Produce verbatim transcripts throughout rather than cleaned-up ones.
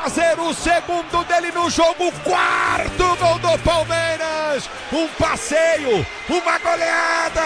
fazer o segundo dele no jogo, quarto gol do Palmeiras, um passeio, uma goleada,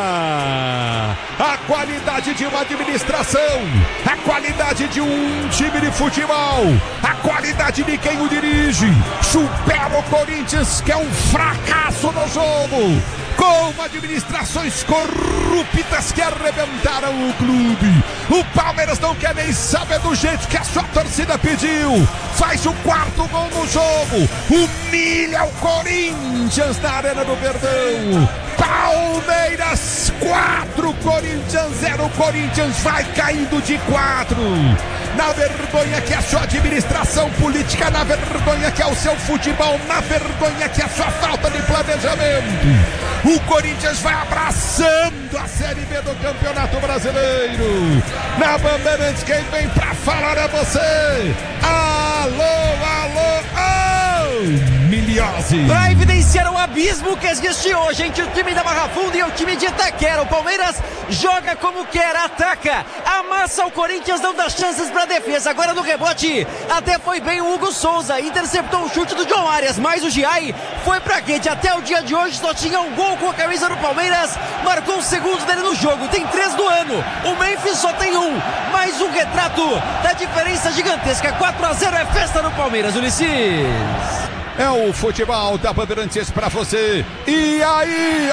a qualidade de uma administração, a qualidade de um time de futebol, a qualidade de quem o dirige, supera o Corinthians, que é um fracasso no jogo, com administrações corruptas que arrebentaram o clube. O Palmeiras não quer nem saber do jeito que a sua torcida pediu, faz o quarto gol no jogo, humilha o Corinthians na Arena do Verdão. Palmeiras quatro, Corinthians zero, Corinthians vai caindo de quatro, na vergonha que é a sua administração política, na vergonha que é o seu futebol, na vergonha que é a sua falta de planejamento. O Corinthians vai abraçando a Série B do Campeonato Brasileiro. Na Bandeirantes, quem vem pra falar é você. Alô, alô, oh! Miliose. Pra evidenciar o abismo que existe hoje entre o time da Barra Funda e o time de Itaquera, o Palmeiras joga como quer, ataca, amassa o Corinthians, não dá chances pra defesa. Agora no rebote, até foi bem o Hugo Souza, interceptou o chute do John Arias, mas o Giai foi pra rede. Até o dia de hoje só tinha um gol com a camisa do Palmeiras, marcou o segundo dele no jogo, tem três do ano. O Memphis só tem um, mais um retrato da diferença gigantesca. Quatro a zero é festa no Palmeiras, Ulisses. É o futebol da Bandeirantes pra você. E aí?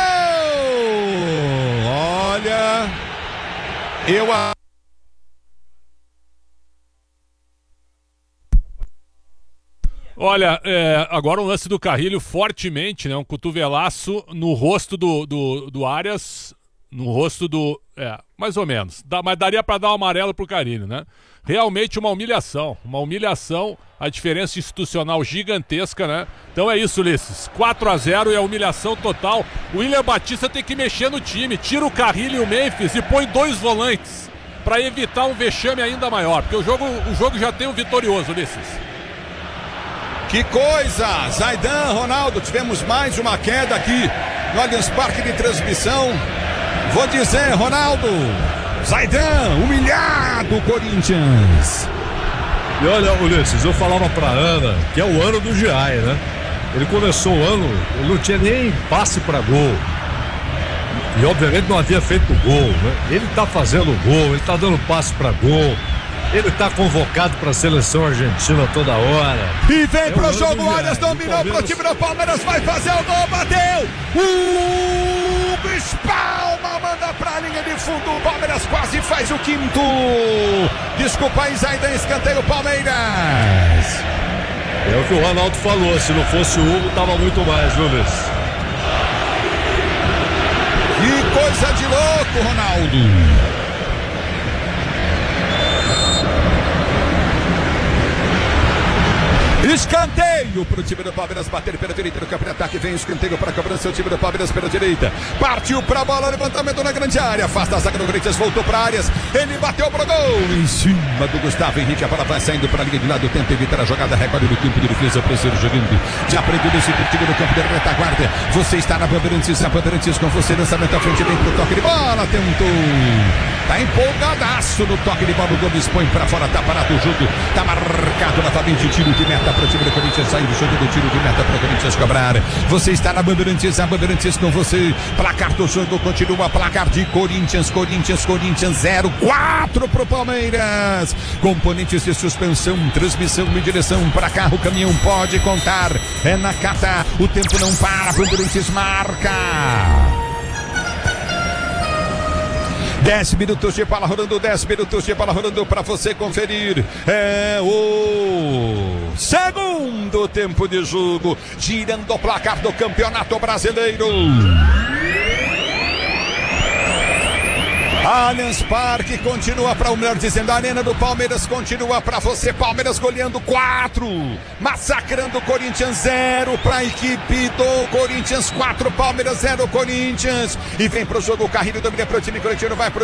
Oh! Olha, eu a... Olha, é, agora um lance do Carrilho fortemente, né? Um cotovelaço no rosto do, do, do Arias, no rosto do... É, mais ou menos. Dá, mas daria pra dar um amarelo pro Carrilho, né? Realmente uma humilhação, uma humilhação, a diferença institucional gigantesca, né? Então é isso, Ulisses. quatro a zero e a humilhação total. O William Batista tem que mexer no time, tira o Carrilho e o Memphis e põe dois volantes pra evitar um vexame ainda maior, porque o jogo, o jogo já tem um vitorioso, Ulisses. Que coisa! Zaidan, Ronaldo, tivemos mais uma queda aqui no Allianz Parque de transmissão. Vou dizer, Ronaldo, Zaidan, humilhado Corinthians. E olha, Ulisses, eu falava pra Ana que é o ano do Giai, né? Ele começou o ano, ele não tinha nem passe pra gol. E obviamente não havia feito gol, né? Ele tá fazendo gol, ele tá dando passe pra gol. Ele tá convocado pra seleção argentina toda hora. E vem é pro jogo, Arias dominou pro time do Palmeiras, vai fazer o gol, bateu! Hugo Espalma manda pra linha de fundo, o Palmeiras quase faz o quinto. Desculpa aí, Zaidan, escanteio Palmeiras. É o que o Ronaldo falou, se não fosse o Hugo, tava muito mais, viu, Luiz? Que coisa de louco, Ronaldo. Escanteio para o time do Palmeiras bater pela direita do campo de ataque. Vem escanteio para a cobrança. O time do Palmeiras pela direita. Partiu para a bola. Levantamento na grande área. Afasta a zaga do Corinthians. Voltou para Arias. Ele bateu para o gol. Em cima do Gustavo Henrique. A bola vai saindo para a linha de lado. Tenta evitar a jogada. Recorde do campo de defesa. Precisa jogando. Já aprendeu esse time do campo de retaguarda. Você está na Bandeirantes. A Bandeirantes com você. Lançamento à frente. Vem para o toque de bola. Tentou. Tá empolgadaço no toque de bola. O Gomes põe para fora. Tá parado o jogo. Tá marcado novamente. Tiro de meta para o time do Corinthians. Sai do jogo do tiro de meta para o Corinthians cobrar. Você está na Bandeirantes. A Bandeirantes com você. Placar do jogo continua. Placar de Corinthians. Corinthians, Corinthians zero quatro pro Palmeiras. Componentes de suspensão, transmissão e direção para carro. Caminhão pode contar. É na Cata. O tempo não para. Bandeirantes marca. dez minutos de bola rolando, dez minutos de bola rolando para você conferir. É o segundo tempo de jogo, girando o placar do Campeonato Brasileiro. Allianz Parque continua para o melhor dizendo, a Arena do Palmeiras continua para você. Palmeiras goleando quatro, massacrando Corinthians zero para a equipe do Corinthians quatro, Palmeiras zero, Corinthians. E vem para o jogo o Carrilho, domina para o time coletivo, vai para